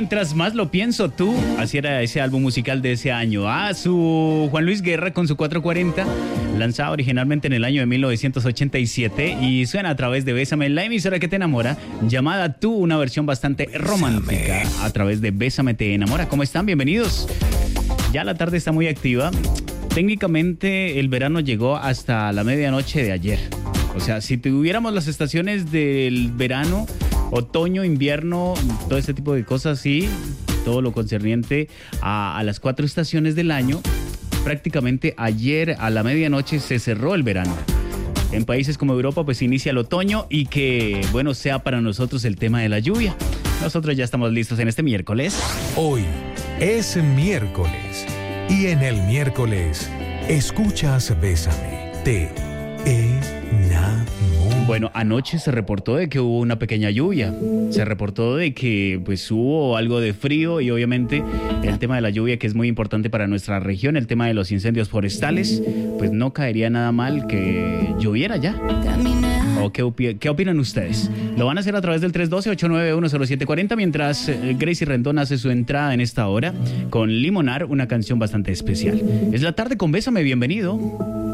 Mientras más lo pienso tú, así era ese álbum musical de ese año. Su Juan Luis Guerra con su 440, lanzado originalmente en el año de 1987 y suena a través de Bésame, la emisora que te enamora, llamada Tú, una versión bastante romántica a través de Bésame te enamora. ¿Cómo están? Bienvenidos. Ya la tarde está muy activa. Técnicamente el verano llegó hasta la medianoche de ayer. O sea, si tuviéramos las estaciones del verano, otoño, invierno, todo este tipo de cosas, sí, todo lo concerniente a las 4 estaciones del año, prácticamente ayer a la medianoche se cerró el verano. En países como Europa pues inicia el otoño y que, bueno, sea para nosotros el tema de la lluvia. Nosotros ya estamos listos en este miércoles. Hoy es miércoles y en el miércoles escuchas Bésame, te enamoro. Bueno, anoche se reportó de que hubo una pequeña lluvia. Se reportó de que pues hubo algo de frío y obviamente el tema de la lluvia, que es muy importante para nuestra región, el tema de los incendios forestales, pues no caería nada mal que lloviera ya. ¿O qué opinan ustedes? Lo van a hacer a través del 312-891-0740 mientras Gracie Rendón hace su entrada en esta hora con Limonar, una canción bastante especial. Es la tarde con Bésame, bienvenido.